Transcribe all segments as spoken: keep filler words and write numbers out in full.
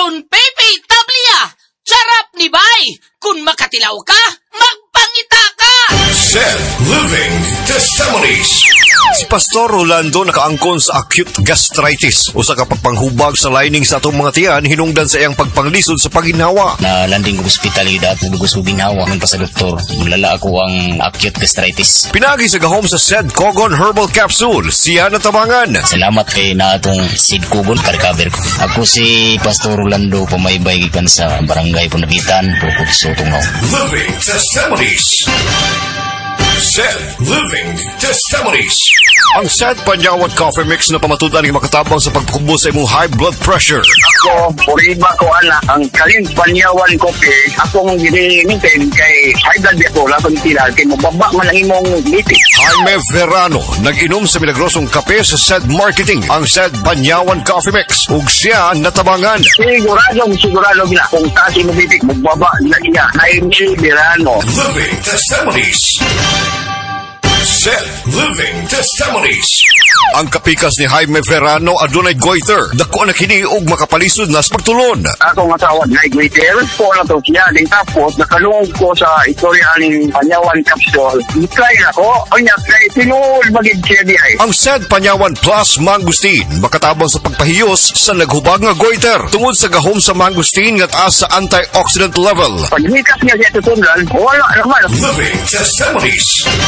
Don Pepe Tablia, charap ni bay. Kung makatilaw ka, magpangita ka. Zed Living Testimonies. Si Pastor Rolando nakaangkon sa acute gastritis. Usa ka pagpanghubag sa lining sa atong mga tiyan hinungdan sa iyang pagpanglisod sa pagginhawa. Na landing ko hospital ida at nagugos ko ginhawa ngon pa sa doktor. Mulala ako ang acute gastritis. Pinagi sa gahom sa Zed Cogon Herbal Capsule. Siya natabangan. Salamat kay na atong Zed Cogon ka-recover ko. Ako si Pastor Rolando, pamaybay gikan sa Barangay Punagitan, Pukot Sotungaw. Living Testimonies. Zed Living Testimonies. Ang Zed Panyawan Coffee Mix na pamatudan ng makatabang sa pagkubo sa imong high blood pressure. Ako, puriba ko ana, ang kaling Panyawan Coffee, akong ginimintin kay high blood ako, lapang tila, kay mababa man ang imong litik. Jaime Verano, nag-inom sa milagrosong kape sa Zed Marketing, ang Zed Panyawan Coffee Mix. Ug siya natabangan. Sigurado, sigurado na, kung kasi mo litik, magbaba na niya. Jaime Verano. Living Testimonies. Zed Living Testimonies. Ang kapikas ni Jaime Verano adunay goiter. Dako na kini og makapalisod na sa pagtulon. Ako nga tawag na Igwiter, ko na to siya, din tapos nakalungog ko sa istorya ng Panyawan Capsule. Ikay ako, o niya, kay tinul magig siya di ay. Ang Zed Panyawan Plus Mangustin makatabang sa pagpahiyos sa naghubag nga goiter tungod sa gahom sa mangustin nga taas sa antioxidant level. Paghikas niya siya tutundan, wala naman. Living Testimonies.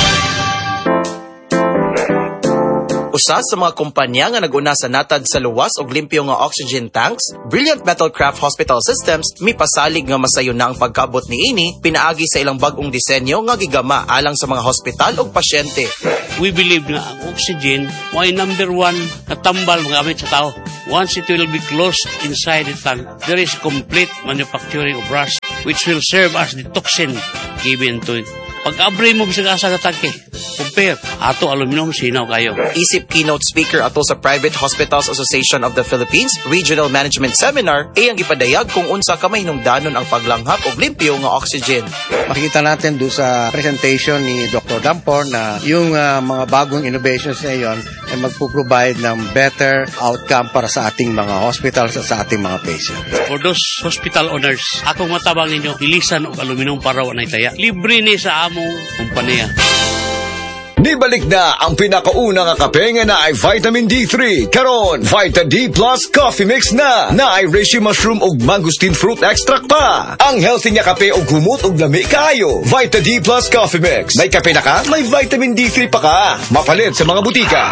Usa sa mga kumpanya nga naguna sa natad sa luwas og limpyo nga oxygen tanks, Brilliant Metalcraft Hospital Systems mipasalig nga masayon na ang pagkaabot niini pinaagi sa ilang bag-ong disenyo nga gigama alang sa mga hospital ug pasyente. We believe na ang oxygen ay number one na tambal magamit sa tao. Once it will be closed inside the tank, there is complete manufacturing of rust which will serve as the toxin given to it. Pag-abre mo bisag asa ka tanke, compare ato aluminum sinaw kayo. Isip keynote speaker ato sa Private Hospitals Association of the Philippines Regional Management Seminar ay ang gipadayag kung unsa ka mahinungdanon ang paglanghap og limpyo nga oxygen. Makikita natin do sa presentation ni Doctor Dampor na yung uh, mga bagong innovations na iyon ay magpo-provide ng better outcome para sa ating mga hospitals at sa ating mga patients. For those hospital owners, akong matabang ninyo, ilisan og aluminum para wanay taya. Libre ni sa among kumpanya. Nibalik na ang pinakauna nga kape nga na ay vitamin D three. Karon, Vita D Plus Coffee Mix na. Na ay reishi mushroom ug mangosteen fruit extract pa. Ang healthy nga kape ug humot ug lami kaayo. Vita D Plus Coffee Mix. May kape na ka, may vitamin D three pa ka. Mapalit sa mga butika.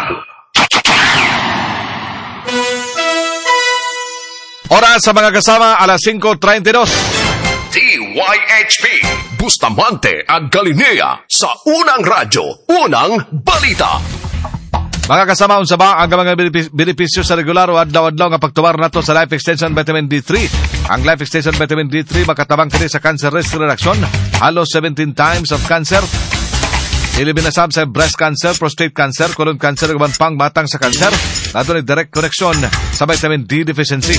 Oras sa mga kasama, alas singko treinta y dos. D Y H P Bustamante at Galilea sa Unang Radyo, Unang Balita. Mga kasama, unsa ba ang mga benepisyo sa regular o adlaw-adlaw nga pagtubar nato sa Life Extension Vitamin D three? Ang Life Extension Vitamin D three makatabang kini sa cancer risk reduction, halos seventeen times of cancer. Ilibinasab sa breast cancer, prostate cancer, colon cancer, ug pang matang sa cancer. Nato ni direct connection sa vitamin D deficiency.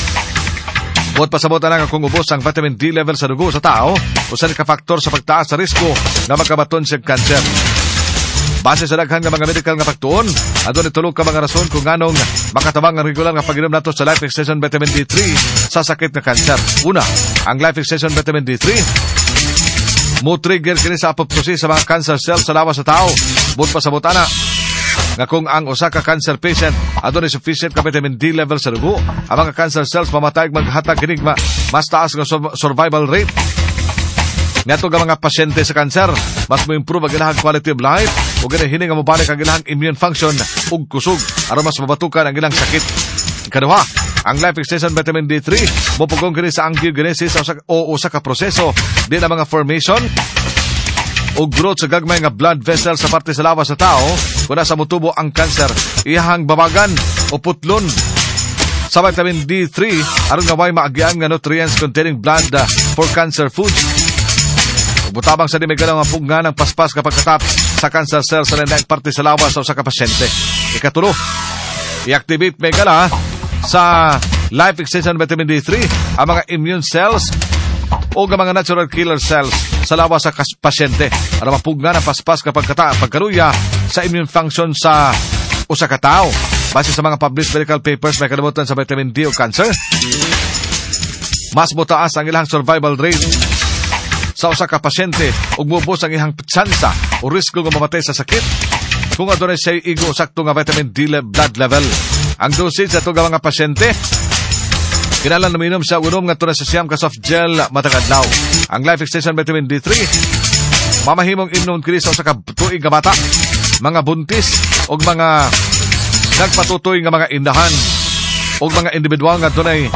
Buot pasabotan na nga kung ubos ang vitamin D level sa dugo sa tao, usan ka faktor sa pagtaas sa risko na magkabaton sa cancer. Base sa daghan nga mga medical nga faktoon, adun itulog ka mga rason kung anong makatabang ang regular nga pag-inom nato sa Life Extension Vitamin D three sa sakit nga cancer. Una, ang Life Extension Vitamin D three mo trigger kini sa apoptosis sa mga cancer cells sa lawas sa tao. Buot pasabotan na nga kung ang usa ka cancer patient adunay sufficient ka vitamin D level sa dugo, ang mga cancer cells mamatay maghatag kinig ma, mas taas nga survival rate. Ngadto nga mga pasyente sa cancer, mas mo improve ang ilahang quality of life ug ganahining nga mobalik ang ilahang immune function ug kusog aron mas mabatukan ang ilang sakit. Ikaduha, ang Life Extension Vitamin D three mopugong kini sa angiogenesis o usa ka proseso din ang mga formation o growth sa gagmay nga blood vessel sa parte sa lawas sa tao kung nasa mutubo ang cancer. Iyahang babagan o putlon sa vitamin D three aron nga way maagian nga nutrients containing blood uh, for cancer foods. Butabang sa di may galaw nga pugna ng paspas kapag katap sa cancer cells sa nandang parte sa lawas sa usa ka pasyente. Ikatulo, i-activate may gala sa Life Extension Vitamin D three ang mga immune cells o ang mga natural killer cells sa lawas sa pasyente para mapugna ng paspas kapag kata pagkaruya sa immune function sa usa ka tao. Base sa mga published medical papers may kalimutan sa vitamin D o cancer. mas motaas ang ilang survival rate sa usa ka pasyente ug mubos ang ihang tsansa o risko nga mamatay sa sakit kung adunay say igo sakto nga vitamin D le- blood level. Ang dosage sa itong mga pasyente, kinahanglan uminom sa unom nga tunay sa siyam ka soft gel matag adlaw. Ang Life Extension Vitamin D three mamahimong inom kini sa usa ka tuig nga bata, mga buntis ug mga nagpatutoy nga mga indahan ug mga individual nga tunay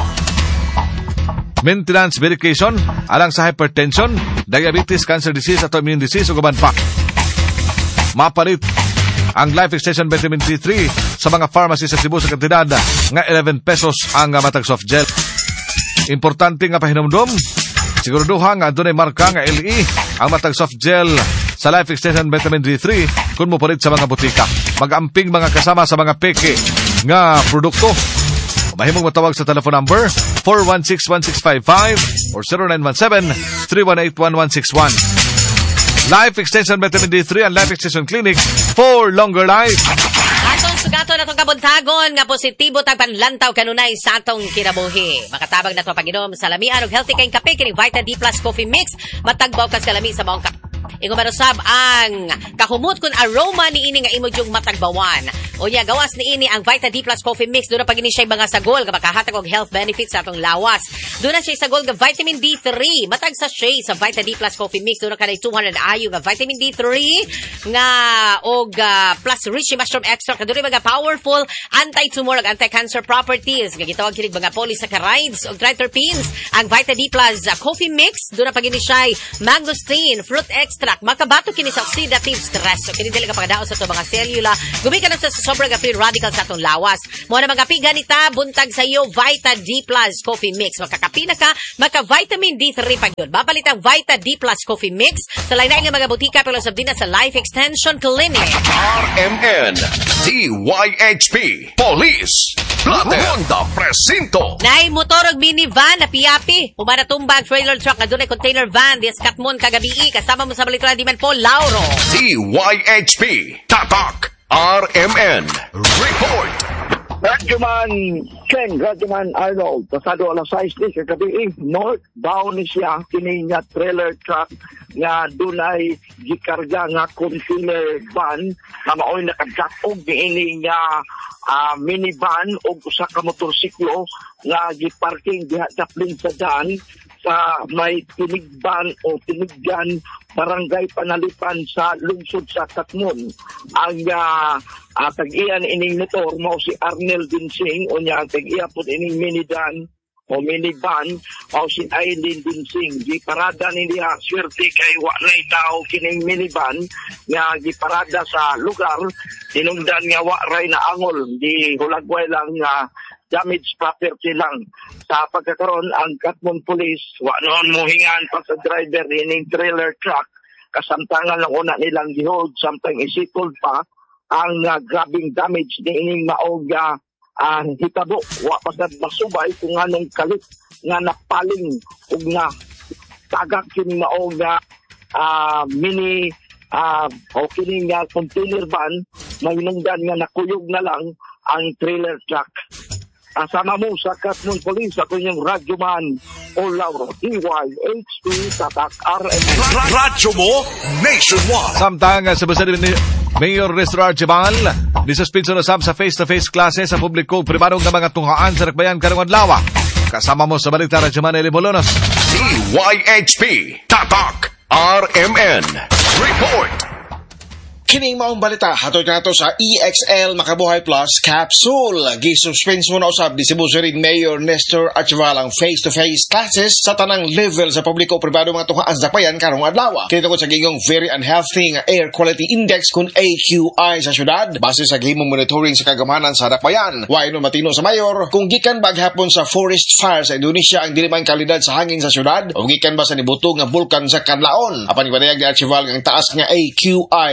maintenance medication alang sa hypertension, diabetes, cancer disease at immune disease ug uban pa. Mapalit ang Life Extension Vitamin D three sa mga pharmacy sa Cebu sa kantidad nga eleven pesos ang matag soft gel. Importante nga pahinumdom, siguraduha nga dunay marka nga L E ang matag soft gel sa Life Extension Vitamin D three kung mo palit sa mga butika. Mag-amping mga kasama sa mga peke nga produkto. Mahimong matawag sa telephone number four one six one six five five or zero nine one seven three one eight one one six one. Life Extension Vitamin D three and Life Extension Clinic for longer life. Atong sugaton atong kabuntagon nga positibo tag panlantaw kanunay sa atong kinabuhi. Makatabang na to pag-inom sa lamian ug healthy kayong kape kini Vita D Plus Coffee Mix. Matagbaw kas kalami sa maong kape. Ingo marusab ang kahumot kun aroma ni ini nga imo jung matagbawan. Unya gawas ni ini ang Vita D Plus Coffee Mix. Doon na pag ini siya mga sagol nga makahatag og health benefits sa atong lawas. Doon na siya sagol nga vitamin D three. Matag sa siya sa Vita D Plus Coffee Mix. Doon na kanay two hundred I U nga vitamin D three nga og uh, plus rich mushroom extract. Doon mga powerful anti-tumor ug anti-cancer properties. Nga gitawag kini mga polysaccharides ug triterpenes. Ang Vita D Plus uh, Coffee Mix. Doon na pag ini siya mangosteen, fruit extract. Makabato kini sa oxidative stress. So kini dili ka pagdaos sa to mga selula. Gumikan sa sobrang free radicals sa atong lawas. Mo na mga piganita buntag sa iyo Vita D Plus Coffee Mix. Makakapi na ka, maka vitamin D three pa gyud. Babalit ang Vita D Plus Coffee Mix sa lain-lain nga mga butika pero sa na sa Life Extension Clinic. R M N, D Y H P, Police, Honda Presinto. Nay motor og minivan na piapi. Humana tumbag trailer truck na dunay container van di Katmon kagabi kasama mo sa balitra di man po Lauro. D Y H P, Tatak. R M N Report. Radyoman Ken, Radyoman Arnold, pasado alas sais ni sa gabi, northbound ni siya, kini nga trailer truck nga dunay gikarga nga container van na maoy nakadakog niini nga uh, minivan o usa ka motorsiklo nga giparking diha sa Plinsadan sa may tinigban o tiniggan barangay Panalipan sa lungsod sa Katmon. Ang uh, uh, tag-iyan ining motor mo si Arnel Dinsing o niya ang tag-iya po ining minivan o minivan o si Aileen Dinsing. Di parada niya swerte kay walay tao kining minivan nga giparada sa lugar tinungdan nga waray na angol di hulagway lang nga uh, damage property lang. Sa pagkakaroon, ang Katmon Police, wa noon muhingan pa sa driver ining trailer truck, kasamtangan lang una nilang gihold, samtang isipod pa ang uh, grabing damage ni ining maog uh, uh, hitabo. Wa pa sa masubay kung anong kalit nga napaling ug nga tagak kining maog uh, uh, mini uh, o kining uh, container van, mahinungdan nga nakuyog na lang ang trailer truck. Asama mo sa Katmon Police, ako yung Radyoman o Lauro, D Y H P, Tatak R M N. Radyo mo, nationwide. Samtang sa basa ni Mayor Nestor Archibald, nisuspinso na sab sa face-to-face klase sa publiko pribadong na mga tunghaan sa Rakbayan karong adlaw. Kasama mo sa balita Radyoman Eli Bolonos. D Y H P, Tatak R M N. Report. Kining maong balita, hatod nato sa E X L Makabuhay Plus Capsule. Gisuspense mo na usab di Cebu City Mayor Nestor Archibald ang face-to-face classes sa tanang level sa publiko pribado mga tunghaan sa Dakbayan karong adlaw. Kinitungod sa gingong very unhealthy nga air quality index kun A Q I sa syudad base sa gihimong monitoring sa kagamanan sa Dakbayan. Wa ino matino sa mayor kung gikan ba gihapon sa forest fire sa Indonesia ang dili man kalidad sa hangin sa syudad o gikan ba sa nibutog nga bulkan sa Kanlaon. Apan ipadayag ni Archibald ang taas nga A Q I naghatag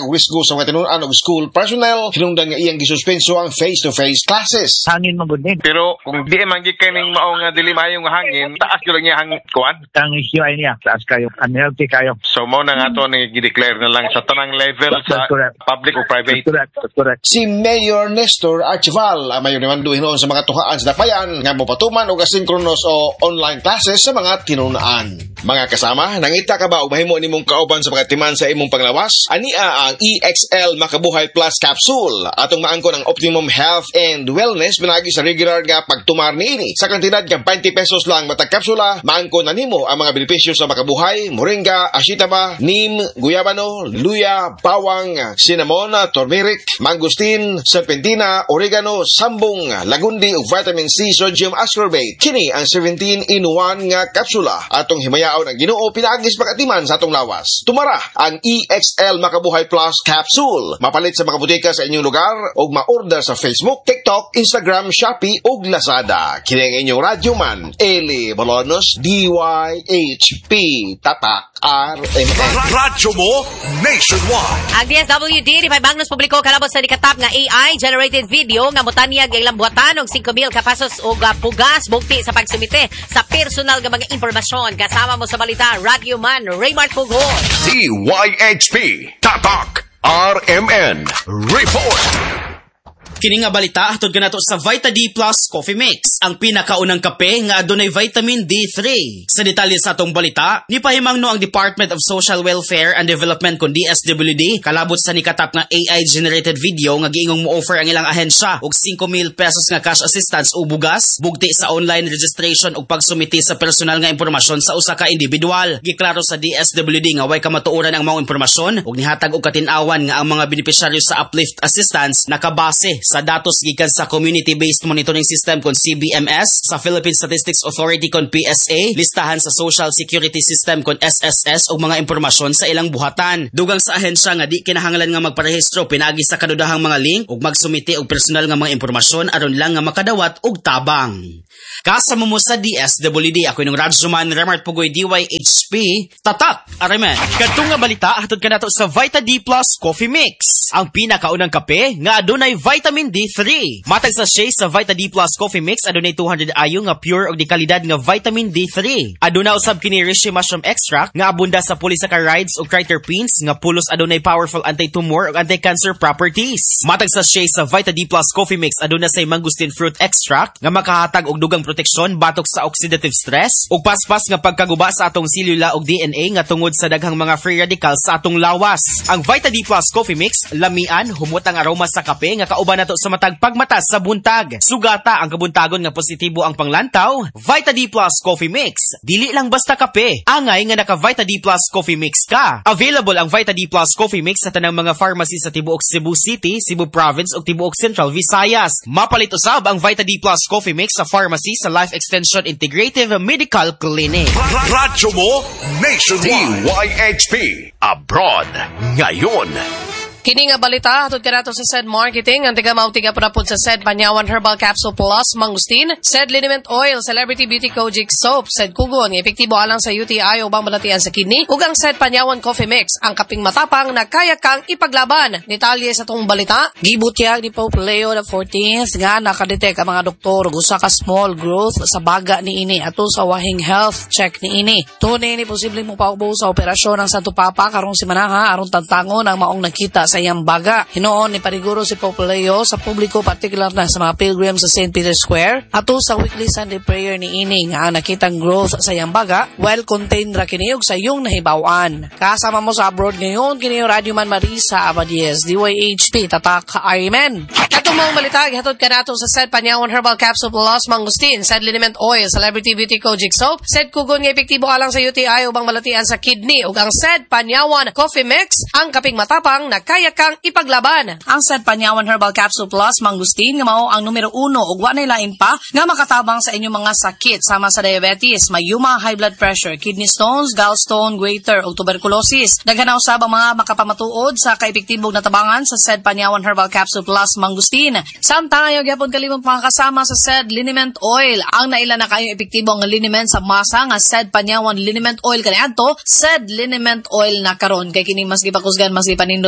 og risgo sa mga tinunan og school personnel, hinungdan nga iyang gisuspenso ang face-to-face classes. Hangin man gud ni. Pero kung di man gid kaning mao nga dili maayo nga hangin, taas gyud lang iyang kuan. Ang issue ay niya, taas kayo, unhealthy kayo. So mo na nga to ni gi-declare na lang sa tanang level sa public o private. Correct, correct. Si Mayor Nestor Archival ang mayor ni Manduhin noon sa mga tuhaan sa Dapayan nga mopatuman og asynchronous o online classes sa mga tinunaan. Mga kasama, nangita ka ba o mahimo nimong kauban sa pagatiman sa imong panglawas? Ania ang E X L Makabuhay Plus Capsule atong maangkon ang optimum health and wellness pinagi sa regular nga pagtumar niini. Sa kantidad nga twenty pesos lang matag kapsula, maangkon na nimo ang mga benepisyo sa Makabuhay, moringa, ashitaba, neem, guyabano, luya, bawang, cinnamon, turmeric, mangustin, serpentina, oregano, sambong, lagundi ug vitamin C sodium ascorbate. Kini ang seventeen in one nga kapsula atong himayaon ang Ginoo pinaagi sa pagatiman sa atong lawas. Tumara ang E X L Makabuhay Plus Capsule. Mapalit sa mga butika sa inyong lugar ug ma-order sa Facebook, TikTok, Instagram, Shopee ug Lazada. Kini ang inyong radyo man, Eli Bolonos, D Y H P, Tatak, R M N. Radyo mo nationwide. Ang D S W D di Bagnos publiko kalabot sa nikatap nga A I generated video nga motanyag ang ilang buhatan og five mil kapasos og pugas bugti sa pagsumite sa personal nga mga impormasyon. Kasama mo sa balita, Radio Man Raymart Pugo. D Y H P, Tatak, R M N, Report. Kini nga balita hatod kanato sa Vita D Plus Coffee Mix, ang pinakaunang kape nga adunay vitamin D three. Sa detalye sa atong balita, nipahimangno ang Department of Social Welfare and Development kon D S W D kalabot sa nikatap nga A I generated video nga giingong mo-offer ang ilang ahensya og five mil pesos nga cash assistance o bugas bugti sa online registration ug pagsumiti sa personal nga impormasyon sa usa ka individual. Giklaro sa D S W D nga way kamatuoran ang mga impormasyon ug nihatag og katin-awan nga ang mga beneficiaryo sa uplift assistance nakabase sa datos gikan sa Community-Based Monitoring System kon C B M S, sa Philippine Statistics Authority kon P S A, listahan sa Social Security System kon S S S ug mga impormasyon sa ilang buhatan. Dugang sa ahensya nga di kinahanglan nga magparehistro pinaagi sa kadudahang mga link ug magsumiti og personal nga mga impormasyon aron lang nga makadawat og tabang. Kasama mo sa D S W D, ako yung Radyoman Raymart Pugoy, D Y H P, Tatak, Aremen. Kadtong nga balita, hatod ka nato sa Vita D Plus Coffee Mix, ang pinakaunang kape nga adunay vitamin D three. Matag sa shea sa Vita D Plus Coffee Mix, adunay two hundred ayo nga pure og dekalidad nga vitamin D three. Aduna usab kini reishi mushroom extract nga abunda sa polysaccharides ug triterpenes nga pulos adunay powerful anti-tumor ug anti-cancer properties. Matag sa shea sa Vita D Plus Coffee Mix, aduna say mangosteen fruit extract nga makahatag og dugang proteksyon batok sa oxidative stress ug paspas nga pagkaguba sa atong selula ug D N A nga tungod sa daghang mga free radicals sa atong lawas. Ang Vita D Plus Coffee Mix, lamian, humot ang aroma sa kape nga kauban nato sa matag pagmata sa buntag. Sugata ang kabuntagon nga positibo ang panglantaw. Vita D Plus Coffee Mix, dili lang basta kape. Angay nga naka Vita D Plus Coffee Mix ka. Available ang Vita D Plus Coffee Mix sa tanang mga pharmacy sa tibuok Cebu City, Cebu Province ug tibuok Central Visayas. Mapalit usab ang Vita D Plus Coffee Mix sa pharmacy sa Life Extension Integrative Medical Clinic. Radyo mo nationwide. D Y H P Abroad ngayon. Kini nga balita hatod kanato sa said marketing ang tiga mauti nga pud sa said Panyawan Herbal Capsule Plus Mangustin, said Liniment Oil, Celebrity Beauty Kojic Soap, said Kugon nga epektibo alang sa U T I o bang malatian sa kidney, ug ang said Panyawan Coffee Mix, ang kaping matapang na kaya kang ipaglaban. Detalye sa tong balita, gibutyag ni Pope Leo the fourteenth nga nakadetect ang mga doktor ug usa ka small growth sa baga ni ini ato sa wahing health check ni ini. Tunay ni posibleng mopaubo sa operasyon ang Santo Papa karong simana aron tantangon ang maong nakita sa iyang baga. Hinoon ni pariguro si Pope Leo sa publiko, partikular na sa mga pilgrims sa Saint Peter's Square ato sa weekly Sunday prayer ni ini nga ang nakitang growth sa iyang baga well contained ra kini og sa iyong nahibawan. Kasama mo sa abroad ngayon kini Radio Man Marisa Abadies, D Y H P, Tatak, Amen. Atong mga balita hatod kanato sa said Panyawan Herbal Capsule Plus Mangustin, said Liniment Oil, Celebrity Beauty Kojic Soap, said Kugon nga epektibo alang sa U T I ubang malatian sa kidney ug ang said Panyawan Coffee Mix, ang kaping matapang na kaya kang ipaglaban. Ang said Panyawan Herbal Capsule Plus Mangustin nga mao ang numero uno ug wa nay lain pa nga makatabang sa inyong mga sakit sama sa diabetes, mayuma, high blood pressure, kidney stones, gallstone, goiter ug tuberculosis. Daghan usab ang mga makapamatuod sa kaepektibong natabangan sa said Panyawan Herbal Capsule Plus Mangustin. Samtang ayo gyapon kalimong mga kasama sa said Liniment Oil, ang naila na kayo epektibong liniment sa masa nga said Panyawan Liniment Oil kaniadto, said Liniment Oil na karon kay kini mas gipakusgan, mas gipanindot, mas gipa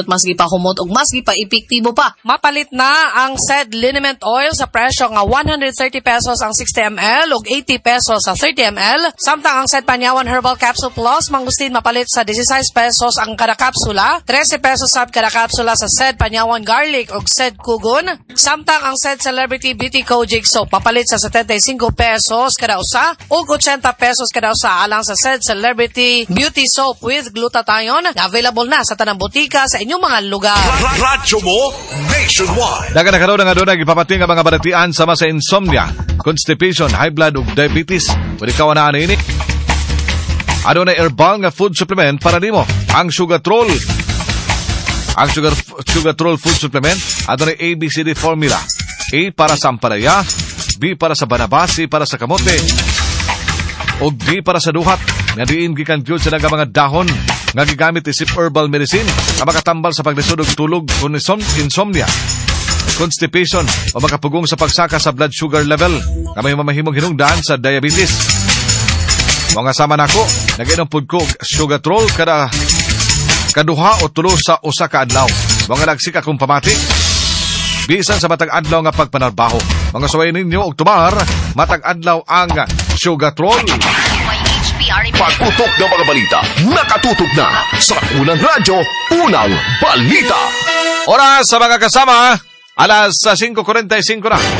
mahumot ug mas gipa-epektibo pa. Mapalit na ang said liniment oil sa presyo nga one hundred thirty pesos ang sixty milliliters ug eighty pesos sa thirty milliliters. Samtang ang said Panyawan Herbal Capsule Plus Mangustin mapalit sa sixteen pesos ang kada kapsula, thirteen pesos sab kada kapsula sa said Panyawan Garlic ug said Kugon. Samtang ang said Celebrity Beauty Kojic Soap mapalit sa seventy-five pesos kada usa ug eighty pesos kada usa alang sa said Celebrity Beauty Soap with glutathione na available na sa tanang botika sa inyong mga lugar. Radyo mo nationwide. Daga na karoon nga doon ipapating ang mga balatian sama sa insomnia, constipation, high blood ug diabetes. Pwede ka na ano ini? Ano na herbal nga food supplement para nimo? Ang Sugatrol. Ang Sugar Sugatrol food supplement ano na A B C D formula. A para sa ampalaya, B para sa banabas, C para sa kamote, ug D para sa duhat. Nga diin gikan gyud sa mga dahon nga gigamit isip herbal medicine nga makatambal sa paglisod og tulog kung insomnia, constipation o makapugong sa pagsaka sa blood sugar level nga may mamahimong hinungdan sa diabetes. Mga sama nako, nag-inom pud ko Sugatrol kada kaduha o tulo sa usa ka adlaw. Mga nagsika kong pamati bisan sa matag adlaw nga pagpanarbaho. Mga suway ninyo og tumar matag adlaw ang Sugatrol. Pagputok ng mga balita, nakatutok na sa Unang Radyo, Unang Balita. Oras sa mga kasama, alas five forty-five na.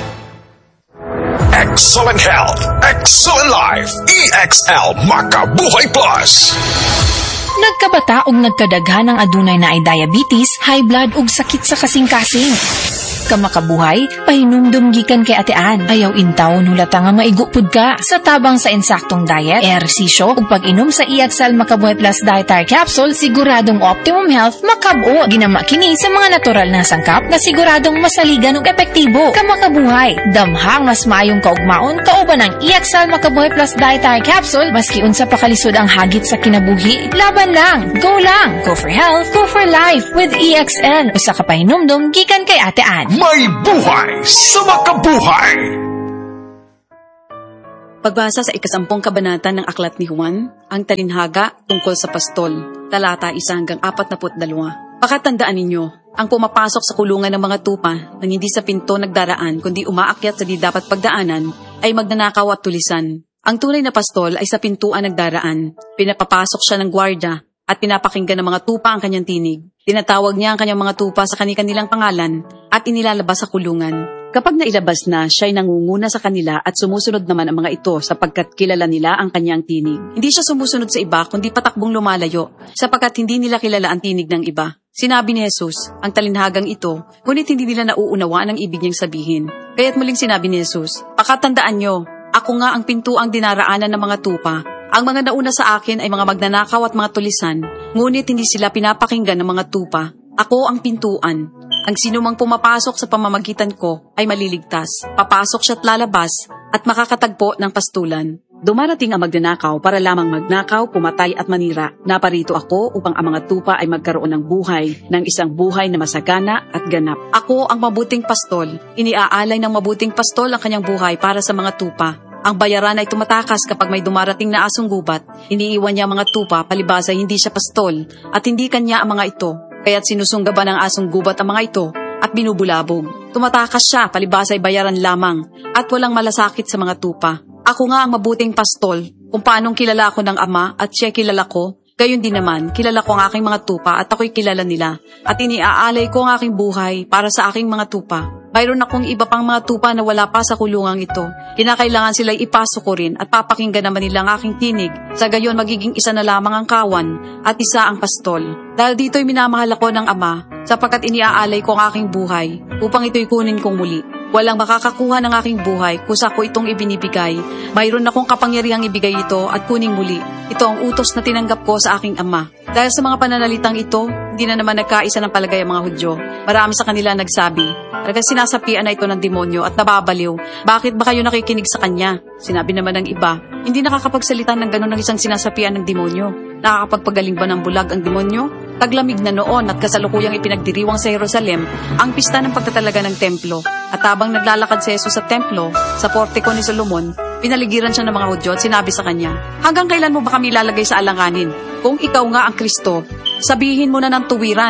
Excellent health, excellent life, E X L Makabuhay Plus. Nagkabata ug nagkadaghan ang adunay na ay diabetes, high blood ug sakit sa kasing-kasing. Kamakabuhay, pahinumdum gikan kay atean. Ayaw intaw nulata nga maigupod ka. Sa tabang sa insaktong diet, ehersisyo ug pag-inom sa E X L Makabuhay Plus Dietary Capsule, siguradong optimum health makabuo. Ginama kini sa mga natural na sangkap na siguradong masaligan ug epektibo. Kamakabuhay, damhang mas maayong kaugmaon kauban ang E X L Makabuhay Plus Dietary Capsule maski unsa pa kalisod ang hagit sa kinabuhi. Laban lang, go lang, go for health, go for life with E X L. Usa ka pahinumdum gikan kay atean. May buhay sa makabuhay! Pagbasa sa ikasampung kabanata ng Aklat ni Juan, ang talinhaga tungkol sa pastol, talata isa hanggang apat na put dalawa. Pakatandaan ninyo, ang pumapasok sa kulungan ng mga tupa nang hindi sa pinto nagdaraan kundi umaakyat sa di dapat pagdaanan ay magnanakaw at tulisan. Ang tunay na pastol ay sa pintuan nagdaraan. Pinapapasok siya ng gwardya at pinapakinggan ng mga tupa ang kanyang tinig. Tinatawag niya ang kanyang mga tupa sa kani-kanilang pangalan at inilalabas sa kulungan. Kapag nailabas na, siya ay nangunguna sa kanila at sumusunod naman ang mga ito sapagkat kilala nila ang kanyang tinig. Hindi siya sumusunod sa iba kundi patakbong lumalayo sapagkat hindi nila kilala ang tinig ng iba. Sinabi ni Jesus, ang talinhagang ito, ngunit hindi nila nauunawaan ang ibig niyang sabihin. Kaya't muling sinabi ni Jesus, pakatandaan nyo, ako nga ang pintuang dinaraanan ng mga tupa. Ang mga nauna sa akin ay mga magnanakaw at mga tulisan, ngunit hindi sila pinapakinggan ng mga tupa. Ako ang pintuan. Ang sinumang pumapasok sa pamamagitan ko ay maliligtas. Papasok siya at lalabas at makakatagpo ng pastulan. Dumarating ang magnanakaw para lamang magnakaw, pumatay at manira. Naparito ako upang ang mga tupa ay magkaroon ng buhay, ng isang buhay na masagana at ganap. Ako ang mabuting pastol. Iniaalay ng mabuting pastol ang kanyang buhay para sa mga tupa. Ang bayaran ay tumatakas kapag may dumarating na asong gubat. Iniiwan niya ang mga tupa, palibasa hindi siya pastol at hindi kanya ang mga ito. Kaya't sinusunggaban ng asong gubat ang mga ito at binubulabog. Tumatakas siya, palibasa ay bayaran lamang at walang malasakit sa mga tupa. Ako nga ang mabuting pastol. Kung paanong kilala ako ng Ama at siya kilala ko, gayon din naman, kilala ko ang aking mga tupa at ako'y kilala nila. At iniaalay ko ang aking buhay para sa aking mga tupa. Mayroon akong iba pang mga tupa na wala pa sa kulungang ito. Kinakailangan sila'y ipasok ko rin at papakinggan naman nila ang aking tinig. Sa gayon, magiging isa na lamang ang kawan at isa ang pastol. Dahil dito'y minamahal ako ng Ama, sapagkat iniaalay ko ang aking buhay upang ito'y kunin kong muli. Walang makakakuha ng aking buhay kusa ko itong ibinibigay. Mayroon akong kapangyarihang ibigay ito at kuning muli. Ito ang utos na tinanggap ko sa aking Ama. Dahil sa mga pananalitang ito, hindi na naman nagkaisa ng palagay ang mga Hudyo. Marami sa kanila nagsabi, talagang sinasapian na ito ng demonyo at nababaliw. Bakit ba kayo nakikinig sa kanya? Sinabi naman ng iba, hindi nakakapagsalita ng ganun ng isang sinasapian ng demonyo. Nakakapagpagaling ba ng bulag ang demonyo? Taglamig na noon at kasalukuyang ipinagdiriwang sa Jerusalem ang pista ng pagtatalaga ng templo. At habang naglalakad si Jesus sa templo, sa portiko ni Solomon, pinaligiran siya ng mga Hudyo at sinabi sa kanya, hanggang kailan mo ba kami lalagay sa alanganin? Kung ikaw nga ang Kristo, sabihin mo na ng tuwiran.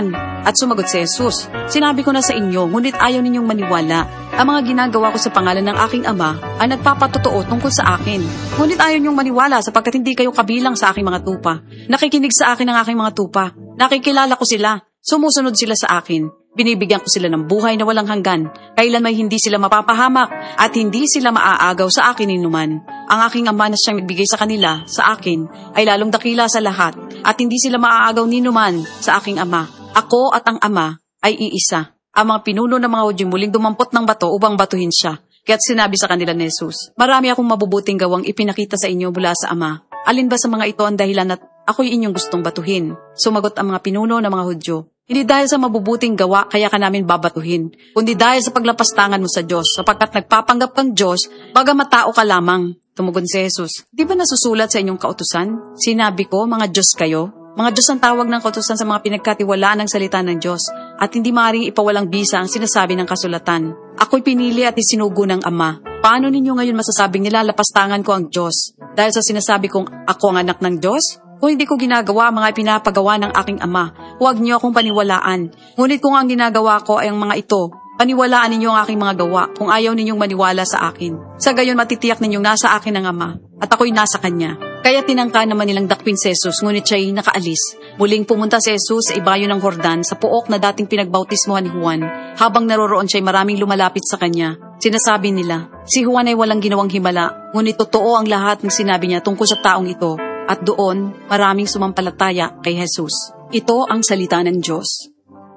At sumagot si Jesus, sinabi ko na sa inyo, ngunit ayaw ninyong maniwala. Ang mga ginagawa ko sa pangalan ng aking Ama ay nagpapatotoo tungkol sa akin. Ngunit ayaw ninyong maniwala sapagkat hindi kayo kabilang sa aking mga tupa. Nakikinig sa akin ang aking mga tupa. Nakikilala ko sila. Sumusunod sila sa akin. Binibigyan ko sila ng buhay na walang hanggan. Kailan may hindi sila mapapahamak at hindi sila maaagaw sa akin inuman. Ang aking Ama na siyang nagbigay sa kanila, sa akin, ay lalong dakila sa lahat at hindi sila maaagaw ni numan sa aking Ama. Ako at ang Ama ay iisa. Ang mga pinuno ng mga Hudyo muling dumampot ng bato upang batuhin siya. Kaya't sinabi sa kanila ni Jesus, marami akong mabubuting gawang ipinakita sa inyo mula sa Ama. Alin ba sa mga ito ang dahilan at ako'y inyong gustong batuhin? Sumagot ang mga pinuno ng mga Hudyo, hindi dahil sa mabubuting gawa kaya ka namin babatuhin, kundi dahil sa paglapastangan mo sa Diyos, sapagkat nagpapanggap kang Diyos, bagamat tao ka lamang. Tumugon si Jesus, di ba nasusulat sa inyong kautusan? Sinabi ko, mga Diyos kayo. Mga Diyos ang tawag ng kautusan sa mga pinagkatiwalaan ng salita ng Diyos, at hindi maaaring ipawalang bisa ang sinasabi ng kasulatan. Ako'y pinili at isinugo ng Ama. Paano ninyo ngayon masasabing nilalapastangan ko ang Diyos? Dahil sa sinasabi kong ako ang anak ng Diyos? Kung hindi ko ginagawa mga pinapagawa ng aking Ama, huwag niyo akong paniwalaan. Ngunit kung ang ginagawa ko ay ang mga ito, paniwalaan ninyo ang aking mga gawa kung ayaw ninyong maniwala sa akin. Sa gayon matitiyak ninyong nasa akin ang Ama, at ako'y nasa Kanya. Kaya tinangka naman nilang dakpin si Jesus, ngunit siya'y nakaalis. Muling pumunta si Jesus sa ibayo ng Jordan sa puok na dating pinagbautismohan ni Juan. Habang naroroon siya'y maraming lumalapit sa kanya. Sinasabi nila, si Juan ay walang ginawang himala, ngunit totoo ang lahat ng sinabi niya tungkol sa taong ito. At doon, maraming sumampalataya kay Jesus. Ito ang salita ng Diyos.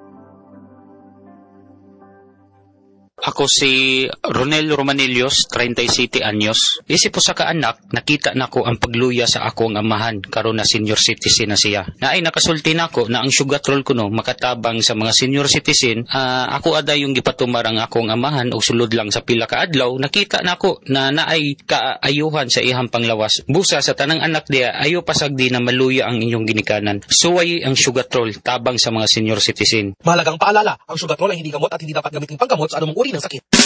Ako si Ronel Romanillos, thirty-seven anyos. Isip po sa kaanak, nakita na ko ang pagluya sa ako ang amahan, karon na senior citizen na siya. Na ay nakasulti na ko na ang sugatrol ko no, makatabang sa mga senior citizen, uh, ako ada yung gipatumar ang akong amahan o sulod lang sa pila ka adlaw, nakita na ko na naay kaayuhan sa ihang panglawas. Busa sa tanang anak diya, ayo pasagdi na maluya ang inyong ginikanan. Suway ang sugatrol, tabang sa mga senior citizen. Mahalagang paalala, ang sugatrol ay hindi gamot at hindi dapat gamitin panggamot sa anumang uri ng sakit.